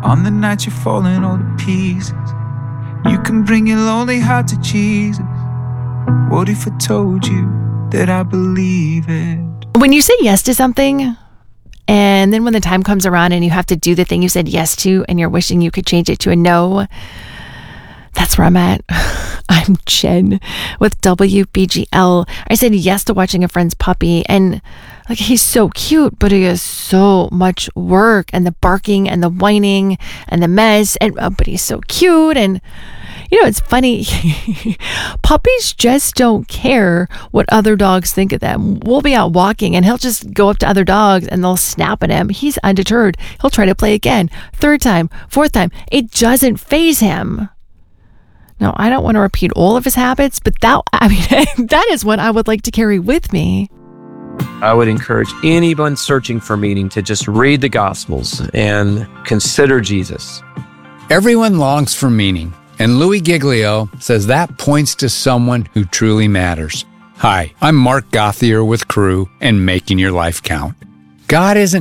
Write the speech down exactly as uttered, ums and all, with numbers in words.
On the night you're falling all to pieces, you can bring your lonely heart to Jesus. What if I told you that I believe it? When you say yes to something, and then when the time comes around and you have to do the thing you said yes to, and you're wishing you could change it to a no, that's where I'm at. I'm Jen with W B G L. I said yes to watching a friend's puppy, and like, he's so cute, but he has so much work, and the barking and the whining and the mess, and uh, but he's so cute. And you know, it's funny. Puppies just don't care what other dogs think of them. We'll be out walking and he'll just go up to other dogs and they'll snap at him. He's undeterred. He'll try to play again. Third time, fourth time. It doesn't faze him. Now, I don't want to repeat all of his habits, but that, I mean, that is what I would like to carry with me. I would encourage anyone searching for meaning to just read the Gospels and consider Jesus. Everyone longs for meaning, and Louis Giglio says that points to someone who truly matters. Hi, I'm Mark Gauthier with Crew and Making Your Life Count. God isn't